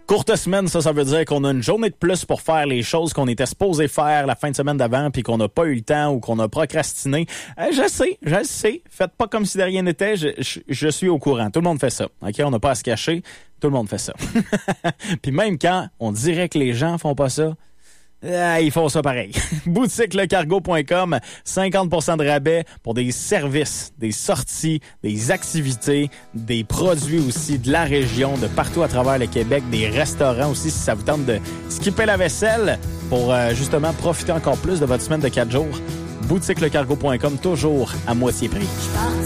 Courte semaine, ça veut dire qu'on a une journée de plus pour faire les choses qu'on était supposé faire la fin de semaine d'avant puis qu'on n'a pas eu le temps ou qu'on a procrastiné. Je sais. Faites pas comme si de rien n'était. Je suis au courant. Tout le monde fait ça. OK? On n'a pas à se cacher. Tout le monde fait ça. Puis même quand on dirait que les gens font pas ça, ils font ça pareil. Boutiquelecargo.com, 50% de rabais pour des services, des sorties, des activités, des produits aussi de la région, de partout à travers le Québec, des restaurants aussi si ça vous tente de skipper la vaisselle pour justement profiter encore plus de votre semaine de 4 jours. Boutiquelecargo.com, toujours à moitié prix.